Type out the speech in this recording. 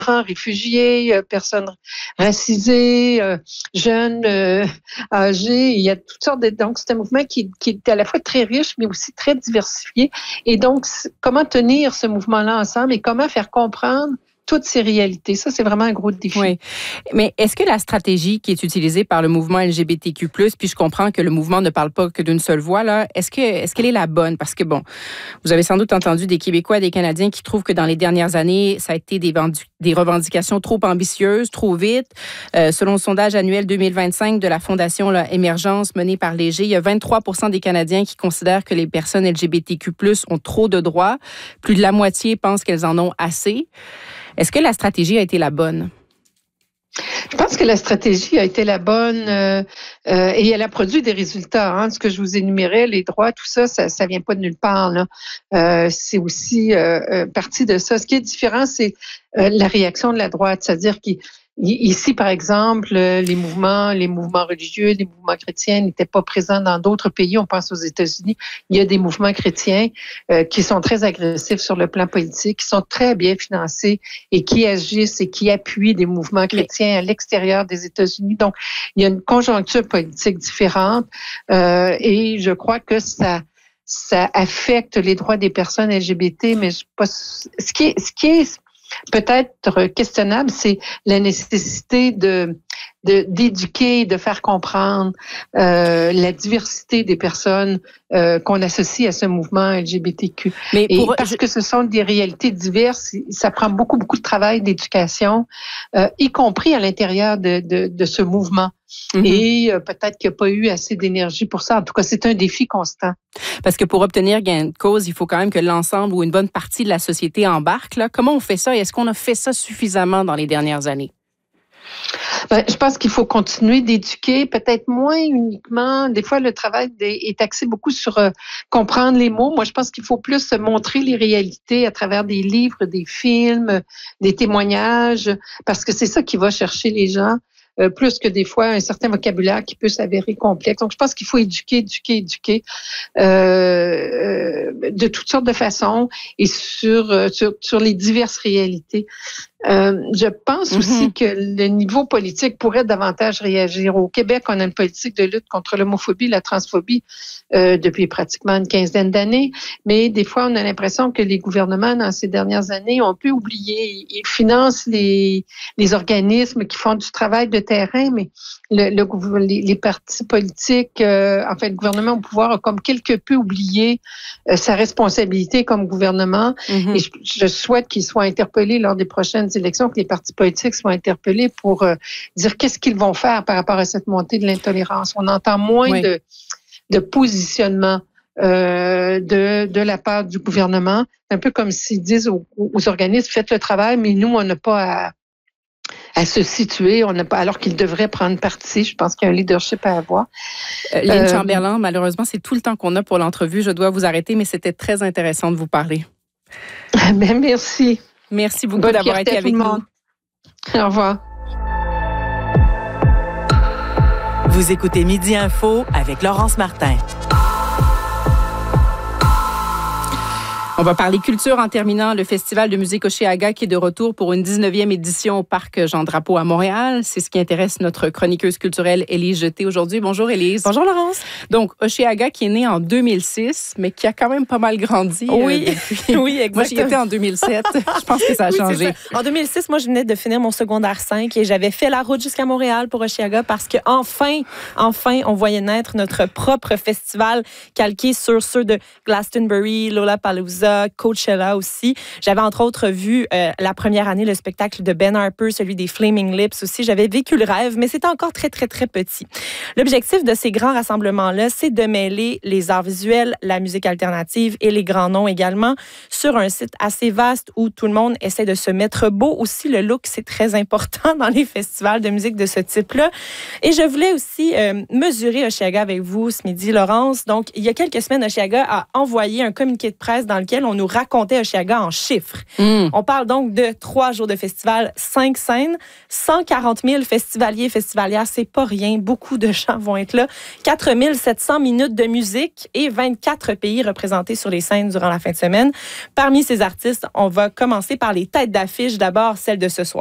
migrants, réfugiés, personnes racisées, jeunes, âgés. Il y a toutes sortes de... Donc, c'est un mouvement qui est à la fois très riche, mais aussi très diversifié. Et donc, comment tenir ce mouvement-là ensemble et comment faire comprendre toutes ces réalités. Ça, c'est vraiment un gros défi. Oui. Mais est-ce que la stratégie qui est utilisée par le mouvement LGBTQ+, puis je comprends que le mouvement ne parle pas que d'une seule voix, là, est-ce qu'elle est la bonne? Parce que, bon, vous avez sans doute entendu des Québécois et des Canadiens qui trouvent que dans les dernières années, ça a été des revendications trop ambitieuses, trop vite. Selon le sondage annuel 2025 de la Fondation Émergence menée par Léger, il y a 23% des Canadiens qui considèrent que les personnes LGBTQ+, ont trop de droits. Plus de la moitié pensent qu'elles en ont assez. Est-ce que la stratégie a été la bonne? Je pense que la stratégie a été la bonne et elle a produit des résultats. Hein. Ce que je vous énumérais, les droits, tout ça, ça vient pas de nulle part. Là. C'est aussi partie de ça. Ce qui est différent, c'est la réaction de la droite, c'est-à-dire ici, par exemple, les mouvements religieux, les mouvements chrétiens n'étaient pas présents dans d'autres pays. On pense aux États-Unis. Il y a des mouvements chrétiens qui sont très agressifs sur le plan politique, qui sont très bien financés et qui agissent et qui appuient des mouvements chrétiens à l'extérieur des États-Unis. Donc, il y a une conjoncture politique différente et je crois que ça affecte les droits des personnes LGBT, mais ce qui est peut-être questionnable, c'est la nécessité d'éduquer, de faire comprendre la diversité des personnes qu'on associe à ce mouvement LGBTQ. Parce que ce sont des réalités diverses, ça prend beaucoup de travail d'éducation, y compris à l'intérieur de ce mouvement. Mm-hmm. Et peut-être qu'il n'y a pas eu assez d'énergie pour ça. En tout cas, c'est un défi constant. Parce que pour obtenir gain de cause, il faut quand même que l'ensemble ou une bonne partie de la société embarque. Là. Comment on fait ça? Est-ce qu'on a fait ça suffisamment dans les dernières années? Je pense qu'il faut continuer d'éduquer, peut-être moins uniquement. Des fois, le travail est axé beaucoup sur comprendre les mots. Moi, je pense qu'il faut plus montrer les réalités à travers des livres, des films, des témoignages, parce que c'est ça qui va chercher les gens. Plus que des fois un certain vocabulaire qui peut s'avérer complexe. Donc, je pense qu'il faut éduquer de toutes sortes de façons et sur les diverses réalités. Je pense aussi que le niveau politique pourrait davantage réagir. Au Québec, on a une politique de lutte contre l'homophobie, la transphobie depuis pratiquement une quinzaine d'années, mais des fois, on a l'impression que les gouvernements, dans ces dernières années, ont pu oublier. Ils financent les organismes qui font du travail de terrain, mais les partis politiques, le gouvernement au pouvoir a comme quelque peu oublié sa responsabilité comme gouvernement. Mm-hmm. Et je souhaite qu'il soit interpellé lors des prochaines élections, que les partis politiques soient interpellés pour dire qu'est-ce qu'ils vont faire par rapport à cette montée de l'intolérance. On entend moins de positionnement de la part du gouvernement. C'est un peu comme s'ils disent aux organismes, faites le travail, mais nous, on n'a pas à se situer, on n'a pas, alors qu'ils devraient prendre parti. Je pense qu'il y a un leadership à avoir. Lynn Chamberlain, malheureusement, c'est tout le temps qu'on a pour l'entrevue. Je dois vous arrêter, mais c'était très intéressant de vous parler. Merci. Merci beaucoup d'avoir été avec nous. Au revoir. Vous écoutez Midi Info avec Laurence Martin. On va parler culture en terminant. Le Festival de musique Hochelaga qui est de retour pour une 19e édition au Parc Jean-Drapeau à Montréal. C'est ce qui intéresse notre chroniqueuse culturelle Élise Jeté aujourd'hui. Bonjour Élise. Bonjour Laurence. Donc, Hochelaga qui est né en 2006, mais qui a quand même pas mal grandi. Oui, depuis. Oui, exactement. Moi, j'y étais en 2007. Je pense que ça a changé. Ça. En 2006, moi, je venais de finir mon secondaire 5 et j'avais fait la route jusqu'à Montréal pour Hochelaga parce que enfin, on voyait naître notre propre festival calqué sur ceux de Glastonbury, Lollapalooza, Coachella aussi. J'avais entre autres vu la première année le spectacle de Ben Harper, celui des Flaming Lips aussi. J'avais vécu le rêve, mais c'était encore très, très, très petit. L'objectif de ces grands rassemblements-là, c'est de mêler les arts visuels, la musique alternative et les grands noms également sur un site assez vaste où tout le monde essaie de se mettre beau. Aussi, le look, c'est très important dans les festivals de musique de ce type-là. Et je voulais aussi mesurer Hochelaga avec vous ce midi, Laurence. Donc, il y a quelques semaines, Hochelaga a envoyé un communiqué de presse dans lequel laquelle on nous racontait Osheaga en chiffres. On parle donc de 3 jours de festival, 5 scènes, 140 000 festivaliers et festivalières, c'est pas rien. Beaucoup de gens vont être là. 4 700 minutes de musique et 24 pays représentés sur les scènes durant la fin de semaine. Parmi ces artistes, on va commencer par les têtes d'affiche. D'abord, celle de ce soir.